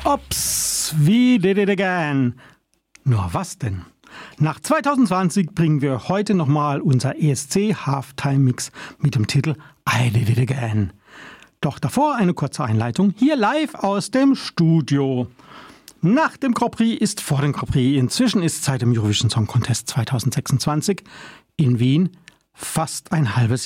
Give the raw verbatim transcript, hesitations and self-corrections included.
Ops, we did it again. Nur was denn? Nach zwanzig zwanzig bringen wir heute nochmal unser E S C Halftime Mix mit dem Titel I Did It Again. Doch davor eine kurze Einleitung, hier live aus dem Studio. Nach dem Grand Prix ist vor dem Grand Prix. Inzwischen ist seit dem Eurovision Song Contest zwanzig sechsundzwanzig in Wien fast ein halbes